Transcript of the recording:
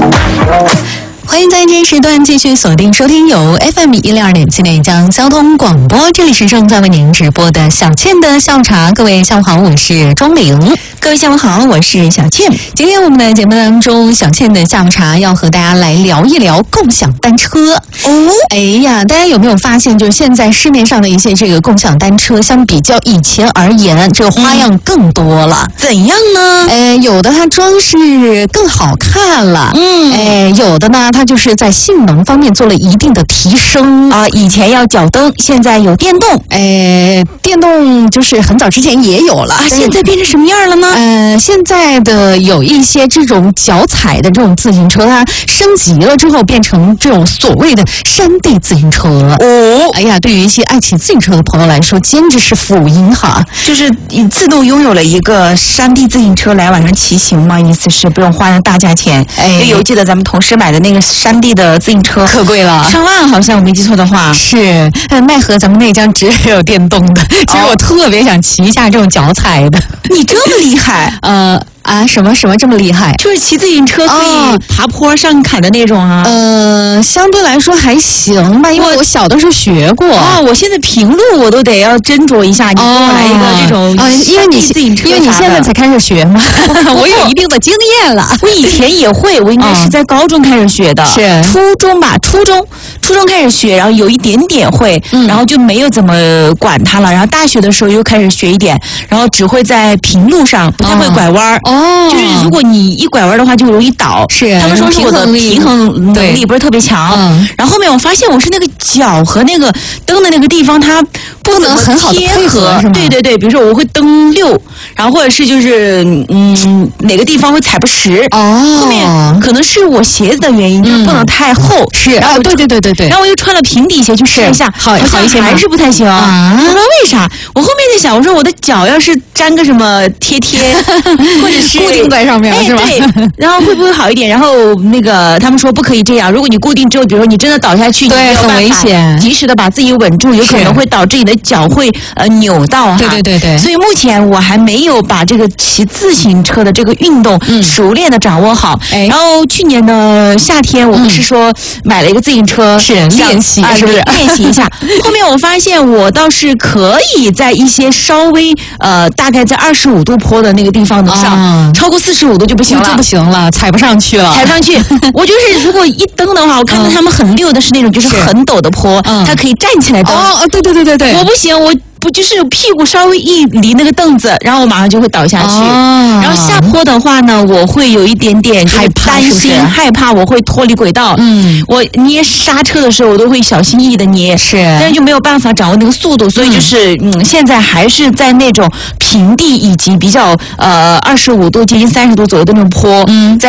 欢迎在这一时段继续锁定收听由 FM162.7内江交通广播，这里是正在为您直播的小倩的下午茶。各位下午好，我是钟玲。 各位下午好，我是小倩。 今天我们的节目当中，小倩的下午茶要和大家来聊一聊共享单车。哎呀，大家有没有发现，就是现在市面上的一些这个共享单车，相比较以前而言，这个花样更多了。 怎样呢？ 有的它装饰更好看了，有的呢，它就是在性能方面做了一定的提升啊。以前要脚蹬，现在有电动。 电动就是很早之前也有了， 现在变成什么样了呢？ 现在的有一些这种脚踩的这种自行车，它升级了之后变成这种所谓的山地自行车。哎呀，对于一些爱骑自行车的朋友来说，简直是福音哈！ 就是你自动拥有了一个山地自行车来晚上骑行嘛，意思是不用花那大价钱。我记得咱们同事买的那个山地的自行车可贵了， 上万，好像我没记错的话。 是，奈何咱们内江只有电动的。其实我特别想骑一下这种脚踩的。 你这么厉害？ 什么这么厉害？ 就是骑自行车可以爬坡上坎的那种啊？ 相对来说还行吧，因为我小的时候学过。 我现在平路我都得要斟酌一下，你给我来一个这种因为你现在才开始学嘛，我有一定的经验了。 我以前也会，我应该是在高中开始学的， 是初中开始学，然后有一点点会，然后就没有怎么管它了。然后大学的时候又开始学一点，然后只会在平路上，不太会拐弯。就是如果你一拐弯的话，就容易倒。 是， 他们说是我的平衡能力不是特别强。然后后面我发现我是那个脚和那个蹬的那个地方，它不能很好的配合，是吗？ 对，比如说我会蹬6，然后或者是就是哪个地方会踩不实。后面可能是我鞋子的原因，就是不能太厚。 是，对。 然后我又穿了平底鞋去试一下，好一些，还是不太行。我说为啥？我后面在想，我说我的脚要是粘个什么贴，或者是固定在上面，是吧？ 对，然后会不会好一点？然后那个他们说不可以这样，如果你固定之后，比如说你真的倒下去， 对，很危险。 及时的把自己稳住，有可能会导致你的脚会扭到哈。 对。 所以目前我还没有把这个骑自行车的这个运动熟练的掌握好。然后去年的夏天，我不是说买了一个自行车， 是练习，是不是练习一下？后面我发现我倒是可以在一些稍微大概在25度坡的那个地方能上，超过45度就不行了， 踩不上去了。 我就是如果一蹬的话，我看到他们很溜的是那种就是很陡的坡，它可以站起来蹬。 对。 我不行，我不就是屁股稍微一离那个凳子，然后我马上就会倒下去。然后下坡的话呢，我会有一点点担心害怕我会脱离轨道。我捏刹车的时候，我都会小心翼翼的捏，但是就没有办法掌握那个速度，所以就是现在还是在那种平地以及比较25度接近30度左右的那种坡，在